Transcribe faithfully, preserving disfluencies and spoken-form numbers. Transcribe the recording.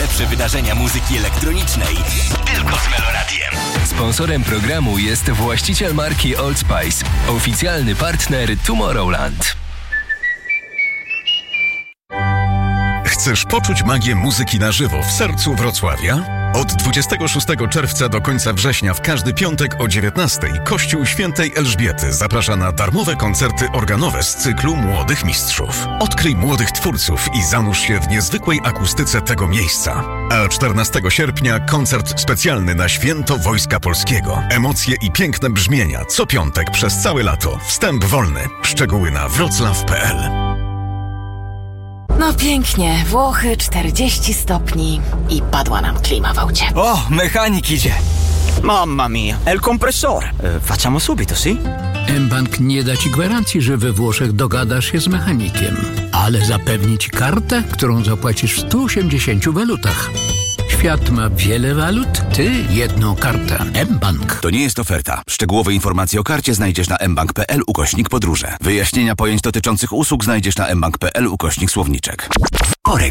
najlepsze wydarzenia muzyki elektronicznej tylko z Meloradiem. Sponsorem programu jest właściciel marki Old Spice, oficjalny partner Tomorrowland. Chcesz poczuć magię muzyki na żywo w sercu Wrocławia? Od dwudziestego szóstego czerwca do końca września w każdy piątek o dziewiętnastej Kościół Świętej Elżbiety zaprasza na darmowe koncerty organowe z cyklu Młodych Mistrzów. Odkryj młodych twórców i zanurz się w niezwykłej akustyce tego miejsca. A czternastego sierpnia koncert specjalny na Święto Wojska Polskiego. Emocje i piękne brzmienia co piątek przez całe lato. Wstęp wolny. Szczegóły na wroclaw kropka p l. No pięknie, Włochy czterdzieści stopni i padła nam klima w aucie. O, mechanik idzie. Mamma mia, el compressore. E, facciamo subito, sì? mBank nie da ci gwarancji, że we Włoszech dogadasz się z mechanikiem, ale zapewni ci kartę, którą zapłacisz w stu osiemdziesięciu walutach. Świat ma wiele walut, ty jedną kartę. mBank. To nie jest oferta. Szczegółowe informacje o karcie znajdziesz na mbank kropka p l ukośnik podróże. Wyjaśnienia pojęć dotyczących usług znajdziesz na mbank kropka p l ukośnik słowniczek. Korek.